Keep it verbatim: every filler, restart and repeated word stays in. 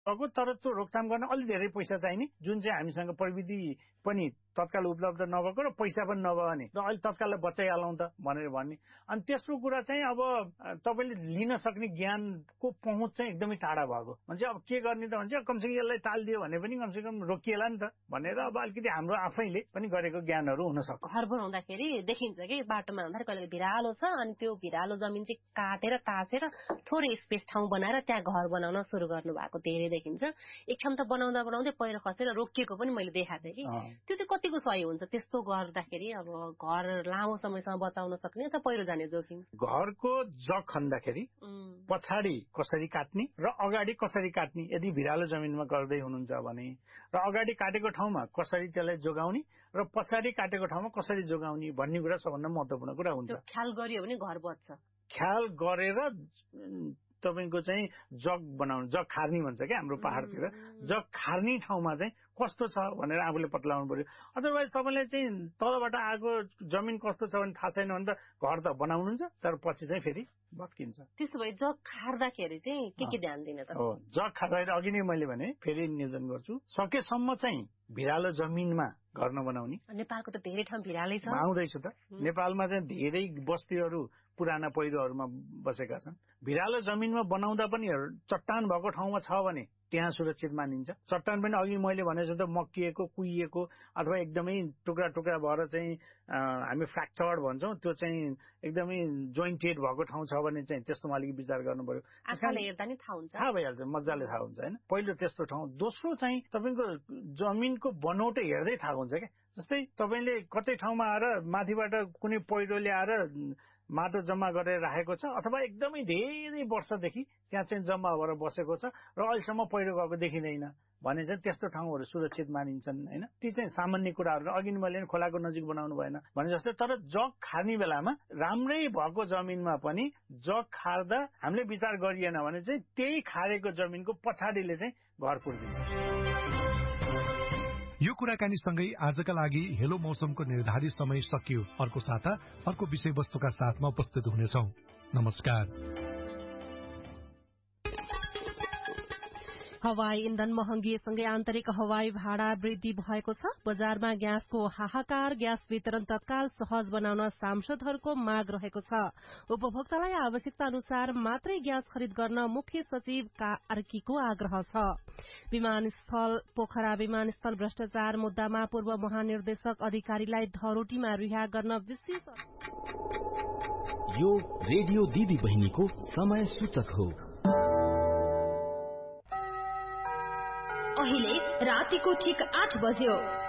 भएको तर त्यो रोकथाम गर्न अलि धेरै पैसा चाहिने, जुन चाहिँ हामीसँग प्रविधि पनि तत्काल उपलब्ध नभएको र पैसा पनि नभने र अहिले तत्काललाई बचाइहालौँ त भनेर भन्ने। अनि तेस्रो कुरा चाहिँ अब तपाईँले लिन सक्ने ज्ञानको पहुँच चाहिँ एकदमै टाढा भएको भन्छ। अब के गर्ने त भन्छ, कमसेकम यसलाई टालिदियो भने पनि कमसेकम रोकिएला नि त भनेर अब अलिकति हाम्रो आफैले पनि गरेको ज्ञानहरू हुन सक्छ। घर बनाउँदाखेरि देखिन्छ कि बाटोमा हुँदाखेरि कहिले भिरालो छ अनि त्यो भिरालो जमिन चाहिँ काटेर तासेर थोरै स्पेस ठाउँ बनाएर त्यहाँ घर बनाउन सुरु गर्नु भएको धेरै देखिन्छ। एक ठाउँ त बनाउँदा बनाउँदै पहिरो खसेर रोकिएको पनि मैले देखाएको थिएँ कि त्यो चाहिँ कतिको सही हुन्छ त्यस्तो गर्दाखेरि? अब घर लामो समयसम्म बचाउन सक्ने अथवा पहिरो जाने जोखिम? घरको जग खन्दाखेरि पछाडि कसरी काट्ने र अगाडि कसरी काट्ने यदि भिरालो जमिनमा गर्दै हुनुहुन्छ भने, र अगाडि काटेको ठाउँमा कसरी त्यसलाई जोगाउने र पछाडि काटेको ठाउँमा कसरी जोगाउने भन्ने कुरा सबभन्दा महत्त्वपूर्ण कुरा हुन्छ। ख्याल गरियो भने घर बच्छ। ख्याल गरेर तपाईको चाहिँ जग बनाउनु, जग खार्नी भन्छ क्या हाम्रो पहाडतिर, जग खार्नी ठाउँमा चाहिँ कस्तो छ भनेर आफूले पत्लाउनु पर्यो। अदरवाइज तपाईँले चाहिँ तलबाट आएको जमिन कस्तो छ भने थाहा छैन भने त घर त बनाउनुहुन्छ तर पछि चाहिँ फेरि भत्किन्छ। त्यसो भए जग खार्दाखेरि चाहिँ के के ध्यान दिने त? हो, जग खार्दाखेरि अघि नै मैले भने फेरि निवेदन गर्छु, सकेसम्म चाहिँ भिरालो जमिनमा घर नबनाउने। नेपालको त धेरै ठाउँ भिरालै छ। आउँदैछु त, नेपालमा चाहिँ धेरै बस्तीहरू पुराना पहिरोहरूमा बसेका छन्। भिरालो जमिनमा बनाउँदा पनि चट्टान भएको ठाउँमा छ भने त्यहाँ सुरक्षित मानिन्छ। चट्टान पनि अघि मैले भनेको त मक्किएको, कुहिएको अथवा एकदमै टुक्रा टुक्रा भएर चाहिँ हामी फ्र्याक्चर्ड भन्छौँ, त्यो चाहिँ एकदमै जोइन्टेड भएको ठाउँ छ भने चाहिँ त्यस्तोमा अलिकति विचार गर्नु पर्यो। आँखाले हेर्दा नि थाहा हुन्छ, थाहा भइहाल्छ, मजाले थाहा हुन्छ होइन। पहिलो त्यस्तो ठाउँ। दोस्रो चाहिँ तपाईँको जमिनको बनौटै हेर्दै थाहा हुन्छ क्या। जस्तै तपाईँले कतै ठाउँमा आएर माथिबाट कुनै पहिरोले आएर माटो जम्मा गरेर राखेको छ अथवा एकदमै धेरै वर्षदेखि त्यहाँ चाहिँ जम्मा भएर बसेको छ र अहिलेसम्म पहिरो गएको देखिँदैन भने चाहिँ त्यस्तो ठाउँहरू सुरक्षित मानिन्छन् होइन। ती चाहिँ सामान्य कुराहरू। अघि मैले खोलाको नजिक बनाउनु भएन भने जस्तै, तर जग खार्ने बेलामा राम्रै भएको जमिनमा पनि जग खार्दा हामीले विचार गरिएन भने चाहिँ त्यही खारेको जमिनको पछाडिले चाहिँ घर पुर्दिन्छ। यो कुराकानीसँगै आजका लागि हेलो मौसमको निर्धारित समय सकियो। अर्को साता अर्को विषयवस्तुका साथमा उपस्थित हुनेछौं। नमस्कार। हवाई इन्धन महँगिएसँगै आन्तरिक हवाई भाडा वृद्धि भएको छ। बजारमा ग्यासको हाहाकार, ग्यास वितरण तत्काल सहज बनाउन सांसदहरूको माग रहेको छ। उपभोक्तालाई आवश्यकता अनुसार मात्रै ग्यास खरिद गर्न मुख्य सचिव कार्कीको आग्रह छ। विमानस्थल पोखरा विमानस्थल भ्रष्टाचार मुद्दामा पूर्व महानिर्देशक अधिकारीलाई धरोटीमा रिहा गर्न विशेष। यो रेडियो दिदी बहिनीको समय सूचक हो। अहिले रातिको ठिक आठ बज्यो।